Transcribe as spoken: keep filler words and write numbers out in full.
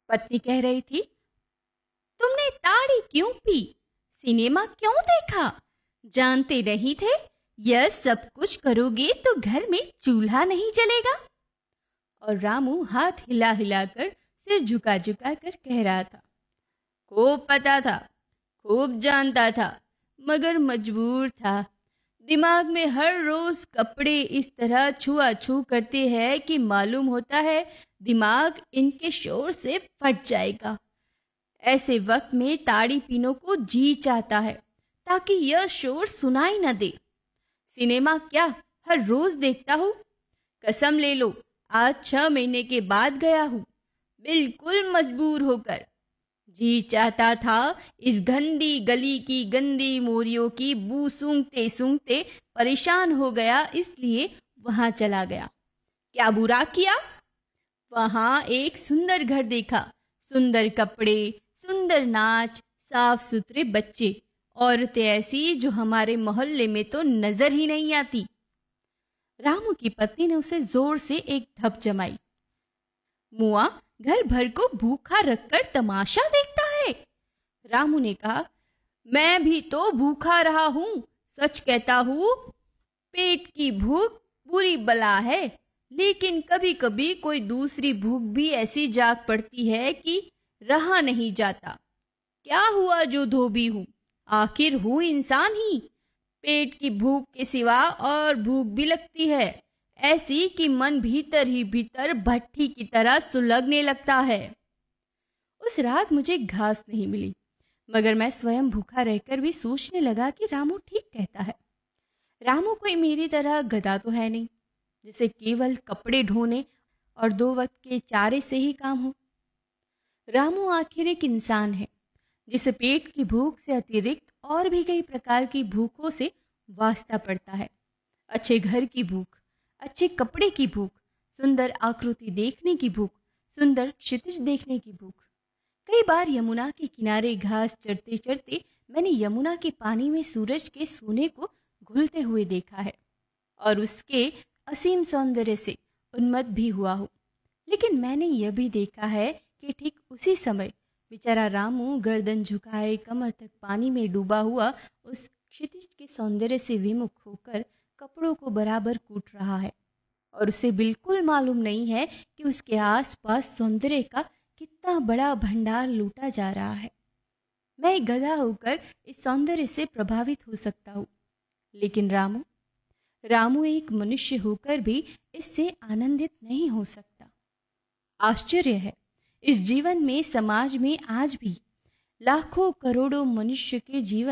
पत्नी कह रही थी, तुमने ताड़ी क्यों पी? सिनेमा क्यों देखा? जानते नहीं थे यह सब कुछ करोगे तो घर में चूल्हा नहीं जलेगा? और रामू हाथ हिला हिलाकर सिर झुका झुका कर कह रहा था, खूब पता था, खूब जानता था, मगर मजबूर था। दिमाग में हर रोज कपड़े इस तरह छुआ-छू करते हैं कि मालूम होता है दिमाग इनके शोर से फट जाएगा। ऐसे वक्त में ताड़ी पीने को जी चाहता है ताकि यह शोर सुनाई न दे। सिनेमा क्या हर रोज देखता हूँ? कसम ले लो, आज छह महीने के बाद गया हूँ, बिल्कुल मजबूर होकर। जी चाहता था इस गंदी गली की गंदी मोरियों की बू सूंघते सूंघते परेशान हो गया, इसलिए वहां चला गया। क्या बुरा किया? वहां एक सुंदर घर देखा, सुंदर कपड़े, सुंदर नाच, साफ सुथरे बच्चे, औरतें ऐसी जो हमारे मोहल्ले में तो नजर ही नहीं आती। रामू की पत्नी ने उसे जोर से एक धप जमाई। मुआ घर भर को भूखा रखकर तमाशा देखता है। रामू ने कहा, मैं भी तो भूखा रहा हूं, सच कहता हूं, पेट की भूख बुरी बला है, लेकिन कभी कभी कोई दूसरी भूख भी ऐसी जाग पड़ती है कि रहा नहीं जाता। क्या हुआ जो धोबी हूं, आखिर हूं इंसान ही। पेट की भूख के सिवा और भूख भी लगती है, ऐसी कि मन भीतर ही भीतर भट्ठी की तरह सुलगने लगता है। उस रात मुझे घास नहीं मिली, मगर मैं स्वयं भूखा रहकर भी सोचने लगा कि रामू ठीक कहता है। रामू कोई मेरी तरह गधा तो है नहीं, जिसे केवल कपड़े ढोने और दो वक्त के चारे से ही काम हो। रामू आखिर एक इंसान है जिसे पेट की भूख से अतिरिक्त और भी कई प्रकार की भूखों से वास्ता पड़ता है। अच्छे घर की भूख, अच्छे कपड़े की भूख, सुंदर आकृति देखने की भूख, सुंदर क्षितिज देखने की भूख। कई बार यमुना के किनारे घास चरते चरते मैंने यमुना के पानी में सूरज के सोने को घुलते हुए देखा है और उसके असीम सौंदर्य से उन्मत्त भी हुआ हूँ। लेकिन मैंने यह भी देखा है कि ठीक उसी समय बेचारा रामू गर्दन झुकाए कमर तक पानी में डूबा हुआ उस क्षितिज के सौंदर्य से विमुख होकर कपड़ों को बराबर कूट रहा है और उसे बिल्कुल मालूम नहीं है कि उसके आसपास सौंदर्य का कितना बड़ा भंडार लूटा जा रहा है। मैं एक गधा होकर इस सौंदर्य से प्रभावित हो सकता हूँ, लेकिन रामू रामू एक मनुष्य होकर भी इससे आनंदित नहीं हो सकता। आश्चर्य है, इस जीवन में, समाज में आज भी लाखों करोड़ों मनुष्य के जीवन